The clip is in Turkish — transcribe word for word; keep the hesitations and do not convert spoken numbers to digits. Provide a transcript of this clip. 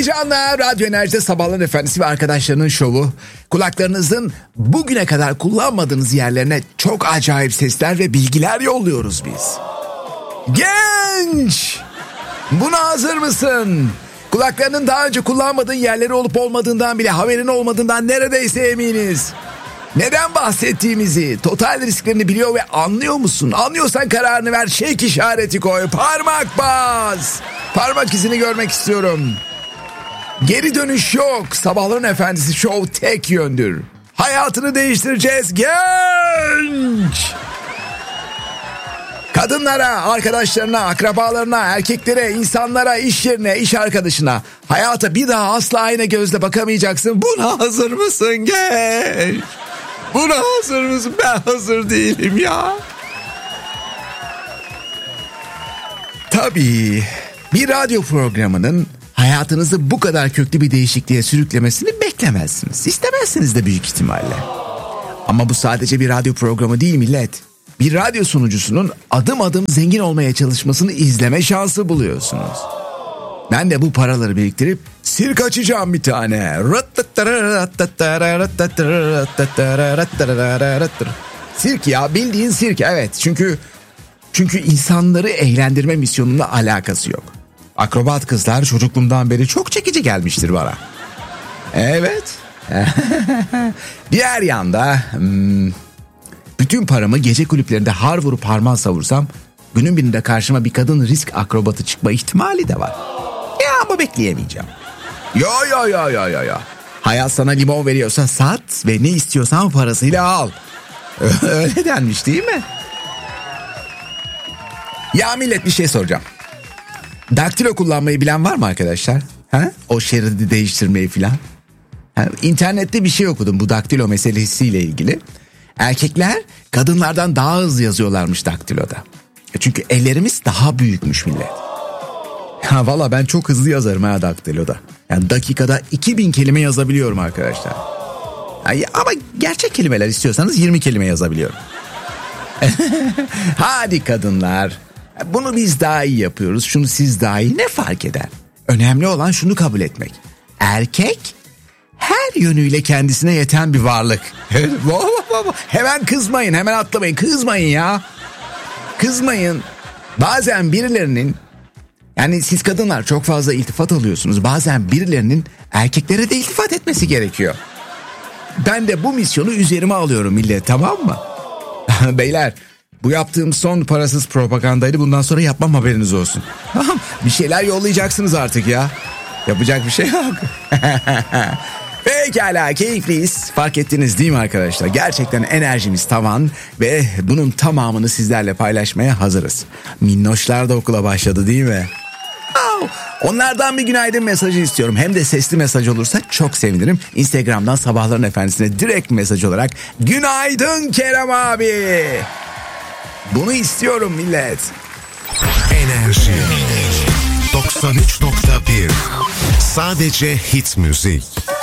Sevgili canlar, Radyo Enerji'de Sabahların Efendisi ve arkadaşlarının şovu. Kulaklarınızın bugüne kadar kullanmadığınız yerlerine çok acayip sesler ve bilgiler yolluyoruz biz. Genç! Buna hazır mısın? Kulaklarının daha önce kullanmadığın yerleri olup olmadığından bile haberin olmadığından neredeyse eminiz. Neden bahsettiğimizi, total risklerini biliyor ve anlıyor musun? Anlıyorsan kararını ver, çek işareti koy, parmak bas. Parmak izini görmek istiyorum. Geri dönüş yok. Sabahların Efendisi Show tek yöndür. Hayatını değiştireceğiz genç. Kadınlara, arkadaşlarına, akrabalarına, erkeklere, insanlara, iş yerine, iş arkadaşına, hayata bir daha asla aynı gözle bakamayacaksın. Buna hazır mısın genç? Buna hazır mısın? Ben hazır değilim ya. Tabii bir radyo programının hayatınızı bu kadar köklü bir değişikliğe sürüklemesini beklemezsiniz. İstemezsiniz de büyük ihtimalle. Ama bu sadece bir radyo programı değil millet. Bir radyo sunucusunun adım adım zengin olmaya çalışmasını izleme şansı buluyorsunuz. Ben de bu paraları biriktirip sirk açacağım bir tane. Sirk ya, bildiğin sirk, evet. Çünkü çünkü insanları eğlendirme misyonumla alakası yok. Akrobat kızlar çocukluğumdan beri çok çekici gelmiştir bana. Evet. Diğer yanda bütün paramı gece kulüplerinde har vurup harman savursam günün birinde karşıma bir kadın risk akrobatı çıkma ihtimali de var. Ya ama bekleyemeyeceğim. Ya ya ya ya ya ya. Hayat sana limon veriyorsa sat ve ne istiyorsan parasıyla al. Öyle denmiş değil mi? Ya millet, bir şey soracağım. Daktilo kullanmayı bilen var mı arkadaşlar? Ha? O şeridi değiştirmeyi filan. Ha, İnternette bir şey okudum bu daktilo meselesiyle ilgili. Erkekler kadınlardan daha hızlı yazıyorlarmış daktiloda. Çünkü ellerimiz daha büyükmüş millet. Ha valla ben çok hızlı yazarım ha daktiloda. Yani dakikada iki bin kelime yazabiliyorum arkadaşlar. Yani ama gerçek kelimeler istiyorsanız yirmi kelime yazabiliyorum. Hadi kadınlar. Bunu biz daha iyi yapıyoruz. Şunu siz daha iyi. Ne fark eder? Önemli olan şunu kabul etmek. Erkek her yönüyle kendisine yeten bir varlık. Hemen kızmayın, hemen atlamayın. Kızmayın ya. Kızmayın. Bazen birilerinin, yani siz kadınlar çok fazla iltifat alıyorsunuz. Bazen birilerinin erkeklere de iltifat etmesi gerekiyor. Ben de bu misyonu üzerime alıyorum millet, tamam mı? Beyler, bu yaptığım son parasız propagandaydı. Bundan sonra yapmam, haberiniz olsun. Bir şeyler yollayacaksınız artık ya. Yapacak bir şey yok. Pekala, keyifliyiz. Fark ettiniz değil mi arkadaşlar? Gerçekten enerjimiz tavan ve bunun tamamını sizlerle paylaşmaya hazırız. Minnoşlar da okula başladı değil mi? Onlardan bir günaydın mesajı istiyorum. Hem de sesli mesaj olursa çok sevinirim. Instagram'dan Sabahların Efendisi'ne direkt mesaj olarak günaydın Kerem abi. Bunu istiyorum millet. Enerji doksan üç nokta bir. Sadece hit müzik.